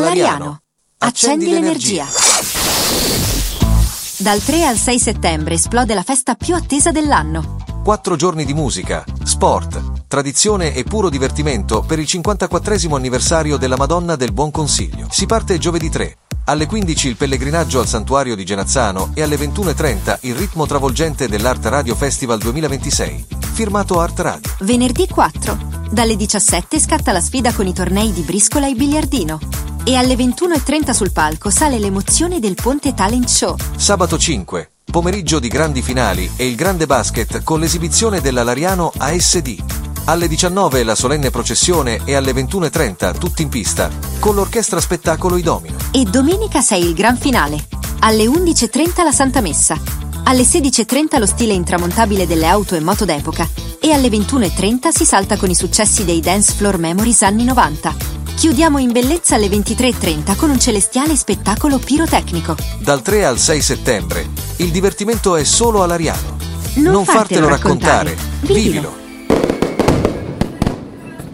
All'Ariano. Accendi l'energia. Dal 3 al 6 settembre esplode la festa più attesa dell'anno. 4 giorni di musica, sport, tradizione e puro divertimento per il 54esimo anniversario della Madonna del Buon Consiglio. Si parte giovedì 3. Alle 15 il pellegrinaggio al santuario di Genazzano e alle 21:30 il ritmo travolgente dell'Art Radio Festival 2026. Firmato Art Radio. Venerdì 4. Dalle 17 scatta la sfida con i tornei di briscola e biliardino. E alle 21:30 sul palco sale l'emozione del Ponte Talent Show. Sabato 5. Pomeriggio di grandi finali e il grande basket con l'esibizione della Lariano ASD. Alle 19 la solenne processione e alle 21:30 tutti in pista con l'orchestra spettacolo I Domino. E domenica 6 il gran finale. Alle 11:30 la Santa Messa. Alle 16:30 lo stile intramontabile delle auto e moto d'epoca. E alle 21:30 si salta con i successi dei Dance Floor Memories anni 90. Chiudiamo in bellezza alle 23:30 con un celestiale spettacolo pirotecnico. Dal 3 al 6 settembre il divertimento è solo all'Ariano. Non fartelo raccontare. Vivilo.